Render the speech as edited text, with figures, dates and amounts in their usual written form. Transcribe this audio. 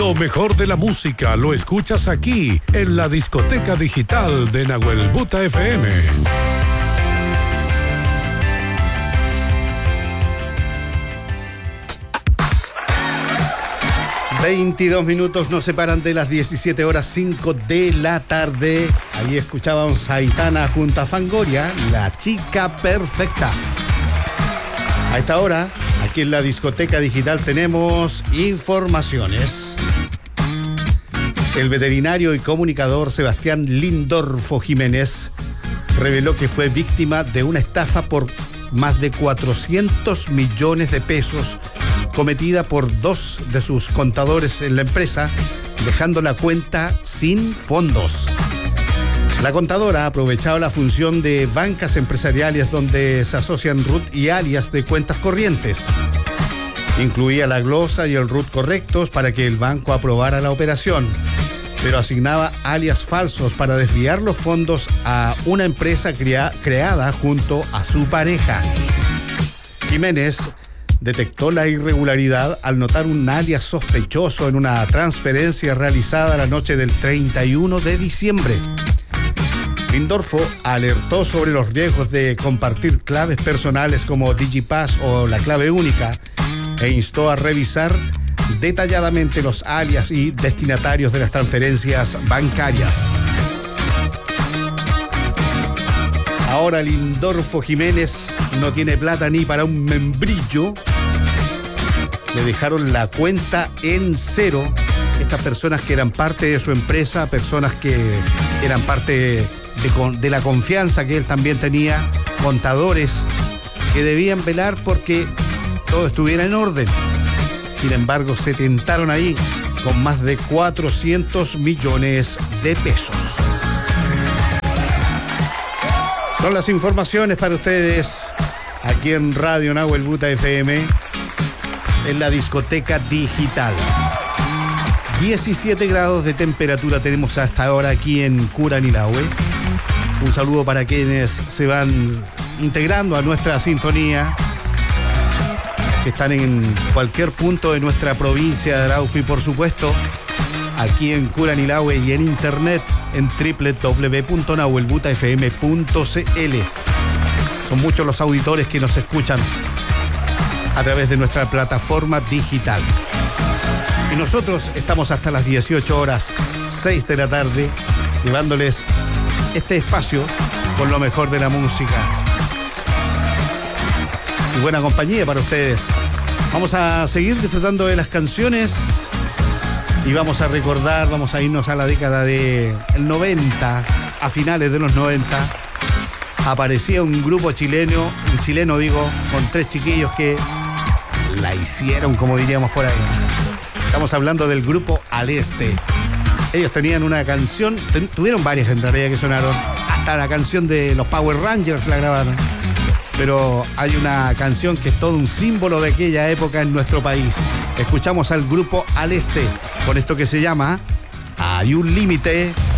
Lo mejor de la música lo escuchas aquí, en la discoteca digital de Nahuel Buta FM. 22 minutos nos separan de las 17 horas 5 de la tarde. Ahí escuchábamos a Aitana junto a Fangoria, La Chica Perfecta. A esta hora, aquí en la discoteca digital tenemos informaciones. El veterinario y comunicador Sebastián Lindorfo Jiménez reveló que fue víctima de una estafa por más de 400 millones de pesos cometida por dos de sus contadores en la empresa, dejando la cuenta sin fondos. La contadora aprovechaba la función de bancas empresariales donde se asocian root y alias de cuentas corrientes. Incluía la glosa y el root correctos para que el banco aprobara la operación, pero asignaba alias falsos para desviar los fondos a una empresa creada junto a su pareja. Jiménez detectó la irregularidad al notar un alias sospechoso en una transferencia realizada la noche del 31 de diciembre. Lindorfo alertó sobre los riesgos de compartir claves personales como Digipass o la clave única e instó a revisar detalladamente los alias y destinatarios de las transferencias bancarias. Ahora Lindorfo Jiménez no tiene plata ni para un membrillo. Le dejaron la cuenta en cero. Estas personas que eran parte de su empresa, personas que eran parte de la confianza que él también tenía, contadores que debían velar porque todo estuviera en orden. Sin embargo, se tentaron ahí con más de 400 millones de pesos. Son las informaciones para ustedes aquí en Radio Nahuel Buta FM, en la discoteca digital. 17 grados de temperatura tenemos hasta ahora aquí en Curanilahue. Un saludo para quienes se van integrando a nuestra sintonía, que están en cualquier punto de nuestra provincia de Arauco y por supuesto aquí en Curanilahue y en internet en www.nahuelbutafm.cl. Son muchos los auditores que nos escuchan a través de nuestra plataforma digital. Y nosotros estamos hasta las 18 horas 6 de la tarde llevándoles este espacio con lo mejor de la música y buena compañía para ustedes. Vamos a seguir disfrutando de las canciones y vamos a recordar, vamos a irnos a la década del 90, a finales de los 90. Aparecía un grupo chileno, con tres chiquillos que la hicieron, como diríamos por ahí. Estamos hablando del grupo Al Este. Ellos tenían una canción, tuvieron varias en realidad que sonaron, hasta la canción de los Power Rangers la grabaron. Pero hay una canción que es todo un símbolo de aquella época en nuestro país. Escuchamos al grupo Al Este con esto que se llama Hay un límite.